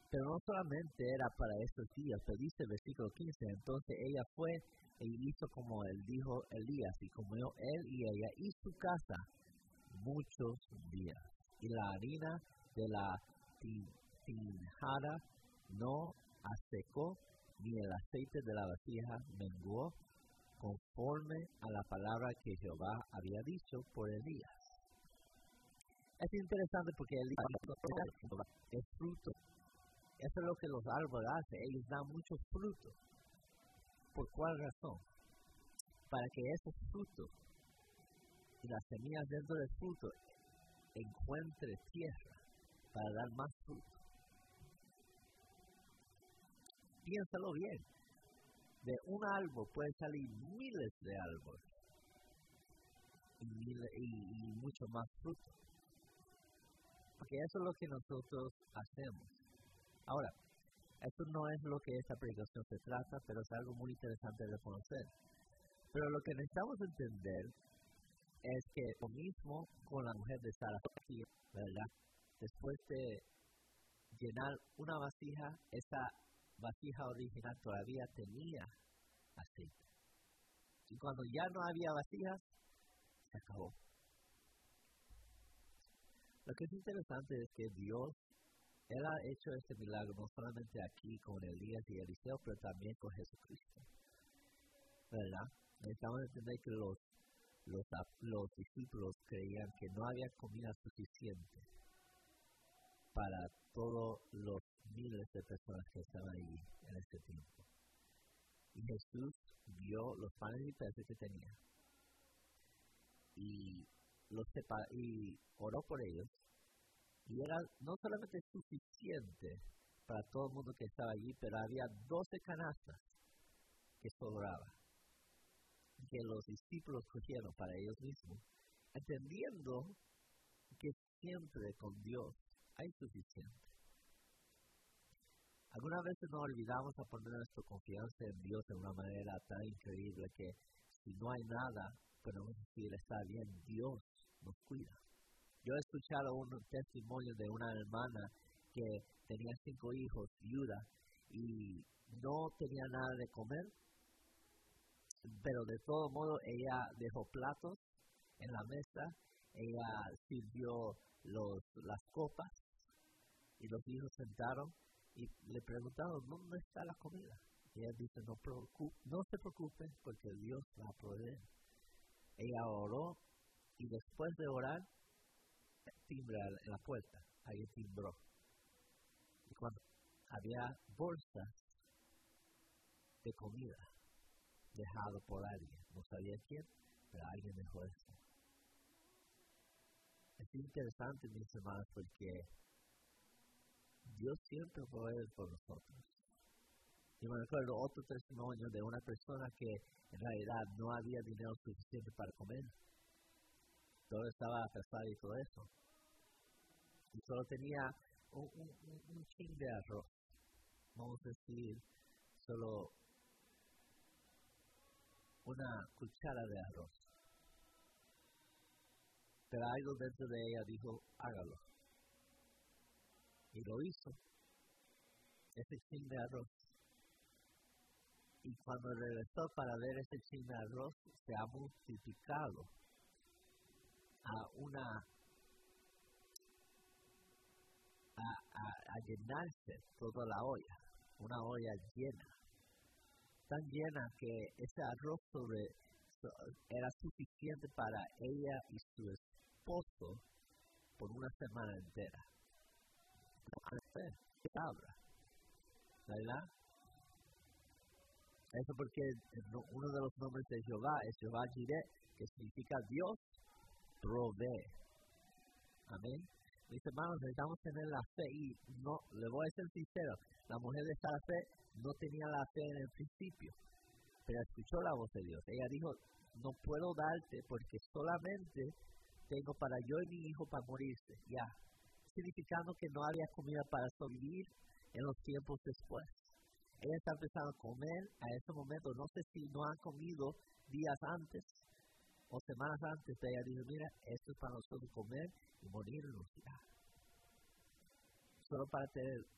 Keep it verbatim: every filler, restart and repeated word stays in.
Pero no solamente era para estos días, pero dice el versículo quince, entonces ella fue y hizo como él dijo Elías, y comió él y ella y su casa muchos días. Y la harina de la tinjara no asecó, ni el aceite de la vasija menguó, conforme a la palabra que Jehová había dicho por Elías. Es interesante porque Elías es fruto. Eso es lo que los árboles hacen, ellos dan mucho fruto. ¿Por cuál razón? Para que esos frutos y las semillas dentro del fruto encuentren tierra para dar más fruto. Piénsalo bien. De un árbol pueden salir miles de árboles y, miles, y, y mucho más fruto. Porque eso es lo que nosotros hacemos. Ahora, eso no es lo que esta predicación se trata, pero es algo muy interesante de conocer. Pero lo que necesitamos entender es que lo mismo con la mujer de Sarefta, ¿verdad? Después de llenar una vasija, esa vasija original todavía tenía aceite. Y cuando ya no había vasijas, se acabó. Lo que es interesante es que Dios, Él ha hecho este milagro no solamente aquí con Elías y Eliseo, pero también con Jesucristo. ¿Verdad? Necesitamos entender que los, los, los discípulos creían que no había comida suficiente para todos los miles de personas que estaban allí en ese tiempo. Y Jesús vio los panes y peces que tenía y, los separa, y oró por ellos. Y era no solamente suficiente para todo el mundo que estaba allí, pero había doce canastas que sobraban, que los discípulos cogieron para ellos mismos, entendiendo que siempre con Dios hay suficiente. Algunas veces nos olvidamos a poner nuestra confianza en Dios de una manera tan increíble que si no hay nada, podemos decir, está bien, Dios nos cuida. Yo he escuchado un testimonio de una hermana que tenía cinco hijos, viuda, y no tenía nada de comer, pero de todo modo ella dejó platos en la mesa, ella sirvió los, las copas, y los hijos sentaron y le preguntaron, ¿dónde está la comida? Y ella dice, no, preocupe, no se preocupe porque Dios la provee. Ella oró y después de orar, timbre en la puerta, alguien timbró. Y cuando había bolsas de comida dejado por alguien, no sabía quién, pero alguien dejó eso. Es interesante, mis hermanos, porque Dios siempre provee por nosotros. Yo me recuerdo otro testimonio de una persona que en realidad no había dinero suficiente para comer. Todo estaba pesado y todo eso. Y solo tenía un, un, un, un chin de arroz. Vamos a decir, solo una cuchara de arroz. Pero algo dentro de ella dijo, hágalo. Y lo hizo. Ese chin de arroz. Y cuando regresó para ver ese chin de arroz, se ha multiplicado a una a, a, a llenarse toda la olla, una olla llena, tan llena que ese arroz sobre, so, era suficiente para ella y su esposo por una semana entera. ¿Qué habla? ¿Verdad? Eso porque uno de los nombres de Jehová es Jehová Jireh, que significa Dios provee. Amén. Mis hermanos, necesitamos tener la fe y no, le voy a ser sincero, la mujer de Sarefta no tenía la fe en el principio, pero escuchó la voz de Dios. Ella dijo, no puedo darte porque solamente tengo para yo y mi hijo para morirse, ya. Significando que no había comida para sobrevivir en los tiempos después. Ella está empezando a comer a ese momento, no sé si no han comido días antes o semanas antes, pero ella dijo, mira, esto es para nosotros comer y morirnos ya. Solo para tener